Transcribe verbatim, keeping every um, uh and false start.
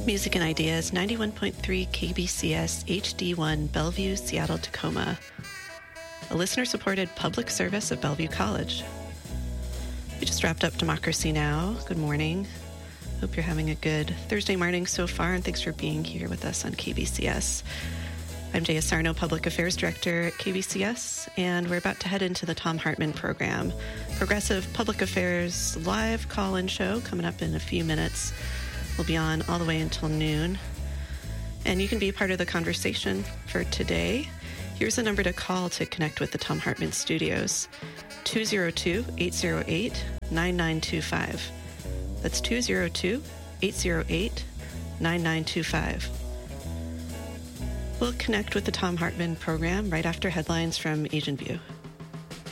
Music and Ideas, ninety-one point three K B C S H D one, Bellevue, Seattle, Tacoma. A listener-supported public service of Bellevue College. We just wrapped up Democracy Now! Good morning. Hope you're having a good Thursday morning so far, and thanks for being here with us on K B C S. I'm Jaya Sarno, Public Affairs Director at K B C S, and we're about to head into the Thom Hartmann program. Progressive Public Affairs live call-in show coming up in a few minutes. We'll be on all the way until noon. And you can be part of the conversation for today. Here's the number to call to connect with the Thom Hartmann Studios. two oh two, eight oh eight, nine nine two five. That's two oh two, eight oh eight, nine nine two five. We'll connect with the Thom Hartmann program right after headlines from Asian View.